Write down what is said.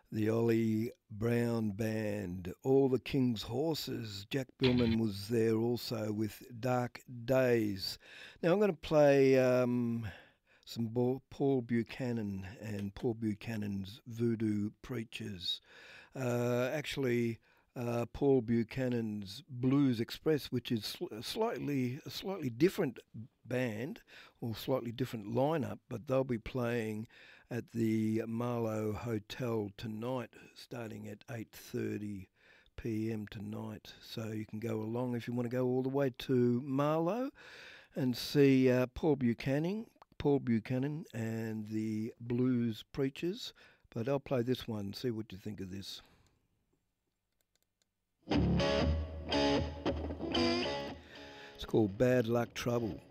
The Ollie Brown Band, All the King's Horses. Jack Billman was there also with Dark Days. Now I'm going to play some Paul Buchanan and Paul Buchanan's Voodoo Preachers. Paul Buchanan's Blues Express, which is a slightly different band or slightly different lineup, but they'll be playing at the Marlow Hotel tonight, starting at 8:30 p.m. tonight. So you can go along if you want to go all the way to Marlow and see Paul Buchanan and the Blues Preachers. But I'll play this one. See what you think of this. It's called Bad Luck Trouble.